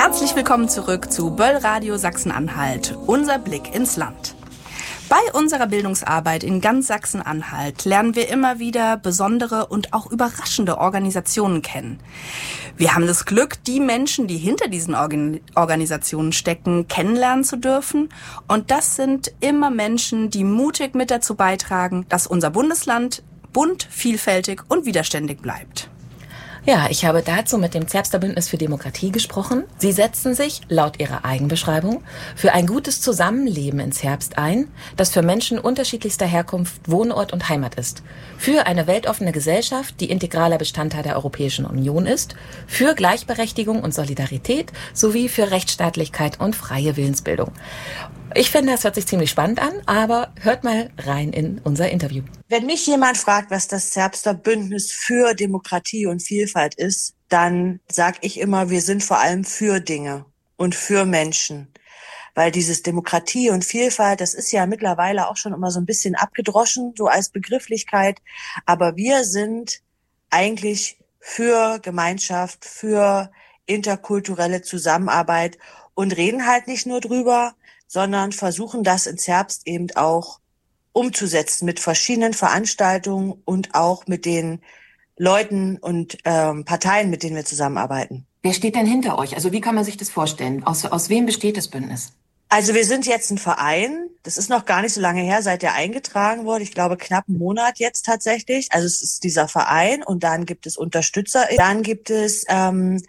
Herzlich willkommen zurück zu Böll Radio Sachsen-Anhalt, unser Blick ins Land. Bei unserer Bildungsarbeit in ganz Sachsen-Anhalt lernen wir immer wieder besondere und auch überraschende Organisationen kennen. Wir haben das Glück, die Menschen, die hinter diesen Organisationen stecken, kennenlernen zu dürfen. Und das sind immer Menschen, die mutig mit dazu beitragen, dass unser Bundesland bunt, vielfältig und widerständig bleibt. Ja, ich habe dazu mit dem Zerbster Bündnis für Demokratie gesprochen. Sie setzen sich, laut ihrer Eigenbeschreibung, für ein gutes Zusammenleben in Zerbst ein, das für Menschen unterschiedlichster Herkunft Wohnort und Heimat ist. Für eine weltoffene Gesellschaft, die integraler Bestandteil der Europäischen Union ist. Für Gleichberechtigung und Solidarität sowie für Rechtsstaatlichkeit und freie Willensbildung. Ich finde, das hört sich ziemlich spannend an, aber hört mal rein in unser Interview. Wenn mich jemand fragt, was das Zerbster Bündnis für Demokratie und Vielfalt ist, dann sage ich immer, wir sind vor allem für Dinge und für Menschen. Weil dieses Demokratie und Vielfalt, das ist ja mittlerweile auch schon immer so ein bisschen abgedroschen, so als Begrifflichkeit. Aber wir sind eigentlich für Gemeinschaft, für interkulturelle Zusammenarbeit und reden halt nicht nur drüber, sondern versuchen das in Zerbst eben auch umzusetzen mit verschiedenen Veranstaltungen und auch mit den Leuten und Parteien, mit denen wir zusammenarbeiten. Wer steht denn hinter euch? Also wie kann man sich das vorstellen? Aus wem besteht das Bündnis? Also wir sind jetzt ein Verein. Das ist noch gar nicht so lange her, seit der eingetragen wurde. Ich glaube, knapp einen Monat jetzt tatsächlich. Also es ist dieser Verein und dann gibt es Unterstützer. Dann gibt es